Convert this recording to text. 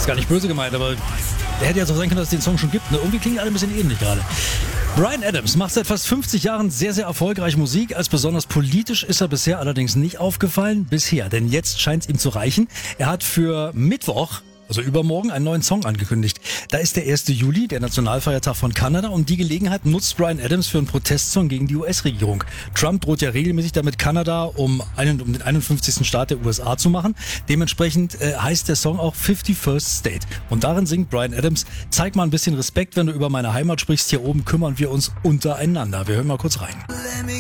Gar nicht böse gemeint, aber der hätte ja so sein können, dass es den Song schon gibt. Ne? Irgendwie klingen alle ein bisschen ähnlich gerade. Bryan Adams macht seit fast 50 Jahren sehr, sehr erfolgreich Musik. Als besonders politisch ist er bisher allerdings nicht aufgefallen. Bisher, denn jetzt scheint es ihm zu reichen. Er hat für Mittwoch, also übermorgen, einen neuen Song angekündigt. Da ist der 1. Juli, der Nationalfeiertag von Kanada, und die Gelegenheit nutzt Bryan Adams für einen Protestsong gegen die US-Regierung. Trump droht ja regelmäßig damit, Kanada um den 51. Staat der USA zu machen. Dementsprechend heißt der Song auch 51st State. Und darin singt Bryan Adams: Zeig mal ein bisschen Respekt, wenn du über meine Heimat sprichst. Hier oben kümmern wir uns untereinander. Wir hören mal kurz rein.